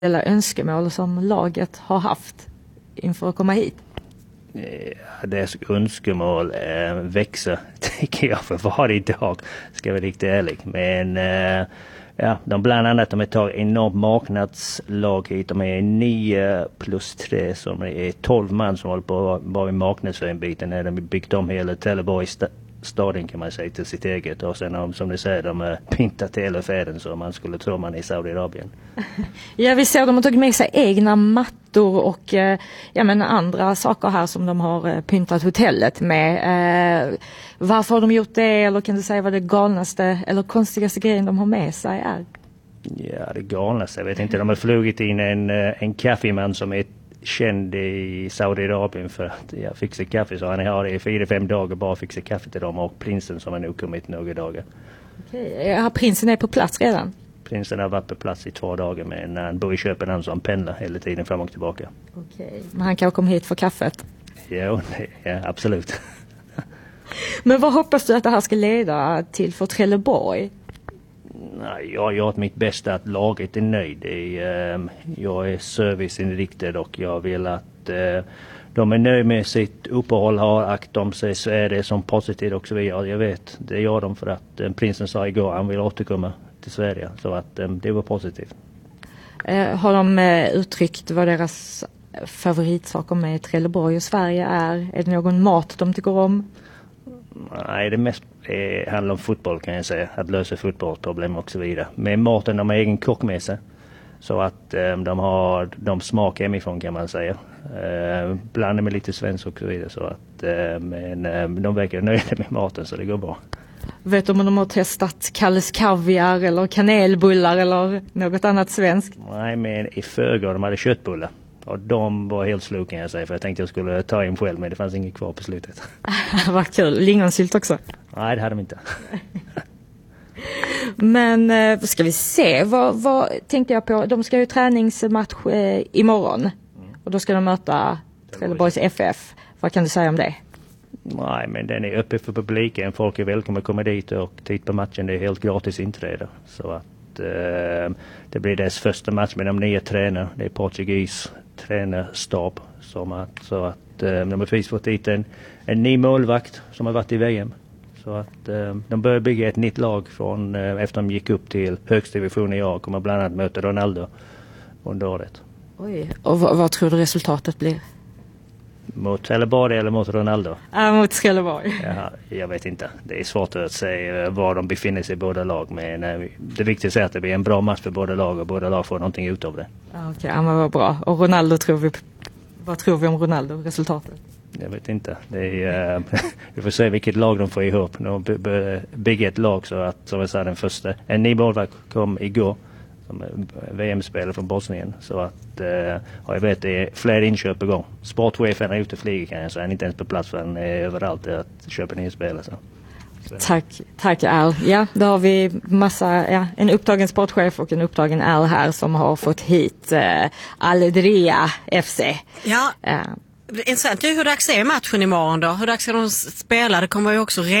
eller önskemål som laget har haft inför att komma hit? Deras önskemål växer, tycker jag, för varje dag, ska jag vara riktigt ärlig. Men de bland annat de tar enormt marknadslag hit. De är 9+3, som är 12 man som håller på bara i marknadsföringen när de byggt om hela Trelleborg staden, kan man säga, till sitt eget. Och sen som du säger, de pyntat hela färden så man skulle tro man är i Saudiarabien. Ja, vi ser de har tagit med sig egna mattor och andra saker här som de har pyntat hotellet med. Varför har de gjort det, eller kan du säga vad det galnaste eller konstigaste grejen de har med sig är? Ja, det galnaste, jag vet inte. De har flugit in en kaffeman som är känd i Saudiarabien för att fixa kaffe, så han har i 4-5 dagar bara fixa kaffe till dem, och prinsen som har nog kommit några dagar. Okej. Ja, prinsen är på plats redan? Prinsen har varit på plats i 2 dagar, men han bor i Köpenhamn så han pendlar hela tiden fram och tillbaka. Okej. Men han kan komma hit för kaffet? Ja, absolut. Men vad hoppas du att det här ska leda till för Trelleborg? Nej, jag har gjort mitt bästa att laget är nöjd. Jag är serviceinriktad och jag vill att de är nöjda med sitt uppehåll, har akt om sig, så är det som positivt och så vidare. Jag vet, det gör de för att prinsen sa igår han vill återkomma till Sverige, så att det var positivt. Har de uttryckt vad deras favoritsaker med Trelleborg och Sverige är? Är det någon mat de tycker om? Nej, det mest handlar om fotboll, kan jag säga. Att lösa fotbollsproblem och så vidare. Med maten, de har egen kock med sig. Så att de smakar hemifrån, kan man säga. Blandar med lite svensk och så vidare. Så att, men de verkar nöjda med maten, så det går bra. Vet du om de har testat Kalles kaviar eller kanelbullar eller något annat svenskt? Nej, men i förrgår de hade köttbullar. Och de var helt slut, kan jag säga, för jag tänkte jag skulle ta in själv, men det fanns inget kvar på slutet. Vad kul. Lingonsylt också? Nej, det hade de inte. Men ska vi se, vad tänkte jag på? De ska ju träningsmatch imorgon. Och då ska de möta Trelleborgs FF. Vad kan du säga om det? Nej, men den är öppen för publiken. Folk är välkomna att komma dit och titta på matchen. Det är helt gratis inträde. Så att det blir deras första match med de nya tränare. Det är portugis tränarstab. Så att de har precis fått dit en ny målvakt som har varit i VM. Så att de börjar bygga ett nytt lag från efter de gick upp till högsta division i år. Kommer bland annat möta Ronaldo under året. Oj, och vad tror du resultatet blir? Mot Trelleborg eller mot Ronaldo? Mot Trelleborg. Ja, jag vet inte. Det är svårt att säga var de befinner sig i båda lag. Men det viktiga är att det blir en bra match för båda lag och båda lag får någonting ut av det. Okej, men vad bra. Och Ronaldo, vad tror vi om Ronaldo, resultatet? Jag vet inte. Vi får se vilket lag de får ihop. De bygger ett lag så att, som jag sa, den första. En ny målvakt kom igår. Som VM-spelare från Bosnien. Så att jag vet det är fler inköp på gång. Sportchefen är ute och flyger, kan jag säga. Han är inte ens på plats för han är överallt att köpa nya spelare. Så. Tack Al. Ja, då har vi en upptagen sportchef och en upptagen Al här som har fått hit Al-Diriyah FC. Ja. Intressant hur dags är matchen imorgon då? Hur dags ska de spela? Det kommer ju också